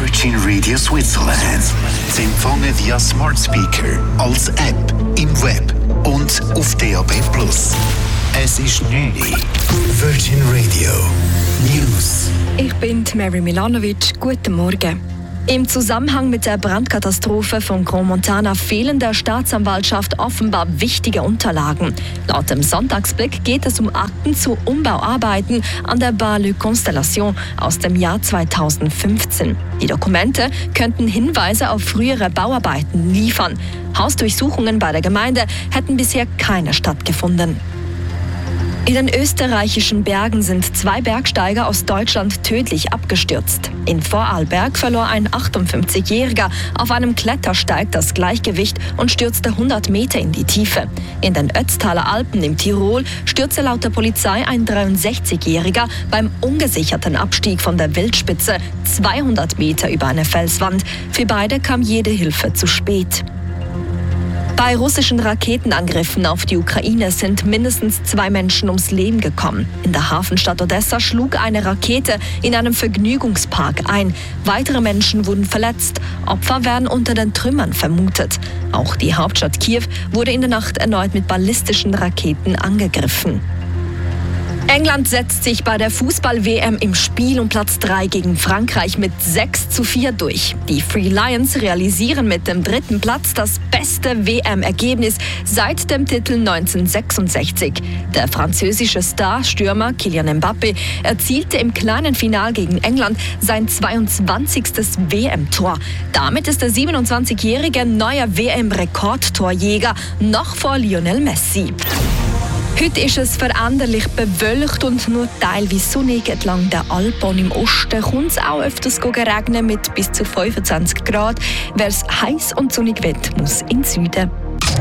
Virgin Radio Switzerland. Sie empfangen via Smart Speaker, als App, im Web und auf DAB+. Es ist 9 Uhr. Virgin Radio News. Ich bin Mary Milanovic. Guten Morgen. Im Zusammenhang mit der Brandkatastrophe von Grand Montana fehlen der Staatsanwaltschaft offenbar wichtige Unterlagen. Laut dem Sonntagsblick geht es um Akten zu Umbauarbeiten an der Bar-Le Constellation aus dem Jahr 2015. Die Dokumente könnten Hinweise auf frühere Bauarbeiten liefern. Hausdurchsuchungen bei der Gemeinde hätten bisher keine stattgefunden. In den österreichischen Bergen sind 2 Bergsteiger aus Deutschland tödlich abgestürzt. In Vorarlberg verlor ein 58-Jähriger auf einem Klettersteig das Gleichgewicht und stürzte 100 Meter in die Tiefe. In den Ötztaler Alpen im Tirol stürzte laut der Polizei ein 63-Jähriger beim ungesicherten Abstieg von der Wildspitze 200 Meter über eine Felswand. Für beide kam jede Hilfe zu spät. Bei russischen Raketenangriffen auf die Ukraine sind mindestens 2 Menschen ums Leben gekommen. In der Hafenstadt Odessa schlug eine Rakete in einem Vergnügungspark ein. Weitere Menschen wurden verletzt. Opfer werden unter den Trümmern vermutet. Auch die Hauptstadt Kiew wurde in der Nacht erneut mit ballistischen Raketen angegriffen. England setzt sich bei der Fußball-WM im Spiel um Platz 3 gegen Frankreich mit 6:4 durch. Die Three Lions realisieren mit dem 3. Platz das beste WM-Ergebnis seit dem Titel 1966. Der französische Star-Stürmer Kylian Mbappé erzielte im kleinen Final gegen England sein 22. WM-Tor. Damit ist der 27-jährige neuer WM-Rekordtorjäger noch vor Lionel Messi. Heute ist es veränderlich bewölkt und nur teilweise sonnig. Entlang der Alpen im Osten kommt es auch öfters regnen mit bis zu 25 Grad. Wer es heiß und sonnig will, muss in den Süden.